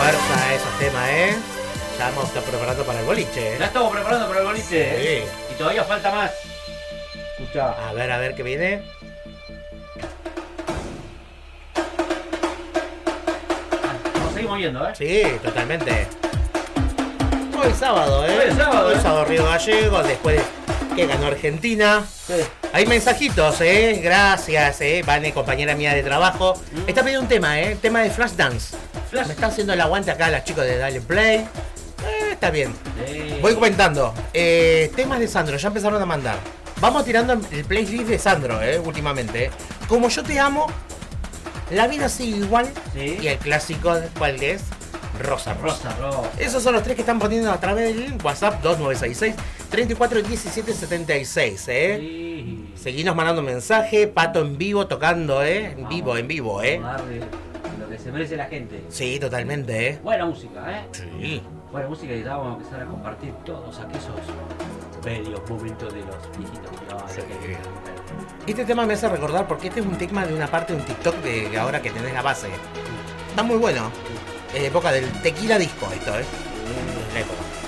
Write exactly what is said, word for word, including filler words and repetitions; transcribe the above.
fuerza esos temas, ¿eh? Ya vamos a estar preparando para el boliche, ¿eh? Ya estamos preparando para el boliche, sí. ¿eh? Y todavía falta más. Escucha. A ver, a ver qué viene. Nos seguimos viendo, ¿eh? Sí, totalmente. Hoy sábado, ¿eh? Hoy es sábado, Hoy ¿eh? sábado Río Gallegos, después de que ganó Argentina. Sí. Hay mensajitos, ¿eh? Gracias, ¿eh? Vane, compañera mía de trabajo. Mm. Está pidiendo un tema, ¿eh? Tema de Flashdance. Flash. Me está haciendo el aguante acá las chicos de Dale Play. Eh, está bien. Sí. Voy comentando. Eh, temas de Sandro, ya empezaron a mandar. Vamos tirando el playlist de Sandro, ¿eh? Últimamente. ¿eh? Como yo te amo, la vida sigue igual. Sí. Y el clásico, ¿cuál es? Rosa Rosa. Rosa, rosa. Esos son los tres que están poniendo a través del WhatsApp dos nueve seis seis, tres cuatro uno siete siete seis, ¿eh? Sí. Seguinos mandando mensaje, Pato en vivo tocando, ¿eh? En Vamos. vivo, en vivo, ¿eh? Vamos a darle lo que se merece la gente. Sí, totalmente, ¿eh? Buena música, ¿eh? Sí. Buena música y ya vamos a empezar a compartir todos aquellos bellos momentos de los viejitos. No, Sí. que- Este tema me hace recordar porque este es un tema de una parte de un TikTok de ahora que tenés la base. Está muy bueno. Es época del tequila disco esto, ¿eh? Es la época.